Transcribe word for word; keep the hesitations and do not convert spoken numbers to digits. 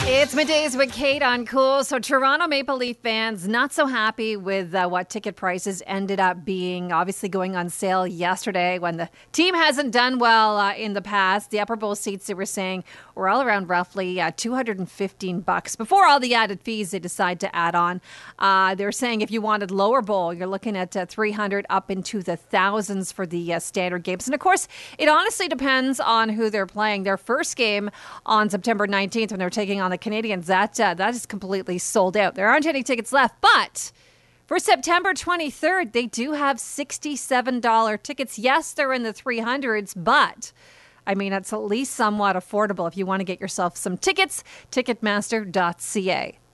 It's Middays with Kate on Cool. So Toronto Maple Leaf fans not so happy with uh, what ticket prices ended up being. Obviously going on sale yesterday when the team hasn't done well uh, in the past. The upper bowl seats, they were saying, were all around roughly uh, two hundred fifteen bucks before all the added fees they decide to add on. Uh, they're saying if you wanted lower bowl, you're looking at uh, three hundred up into the thousands for the uh, standard games. And of course, it honestly depends on who they're playing. Their first game on September nineteenth when they're taking on the Canadians, that uh, that is completely sold out. There aren't any tickets left, but for September twenty-third, they do have sixty-seven dollars tickets. Yes, they're in the three hundreds, but I mean, it's at least somewhat affordable if you want to get yourself some tickets. Ticketmaster dot c a.